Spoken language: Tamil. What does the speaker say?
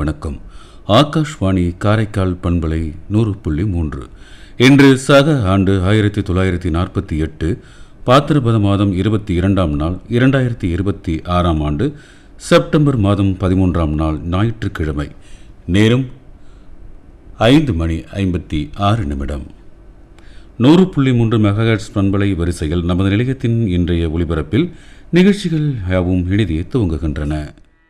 வணக்கம். ஆகாஷ்வாணி காரைக்கால் பண்பலை 100.3. இன்று சக ஆண்டு 1948 பாத்திரபத மாதம் 22ஆம் நாள் 2026ஆம் ஆண்டு செப்டம்பர் மாதம் 13ஆம் நாள் ஞாயிற்றுக்கிழமை. நேரம் 5:56. 100.3 மெகாஹெர்ட்ஸ் பண்பலை வரிசையில் நமது நிலையத்தின் இன்றைய ஒலிபரப்பில் நிகழ்ச்சிகள் யாவும் இனிதே துவங்குகின்றன.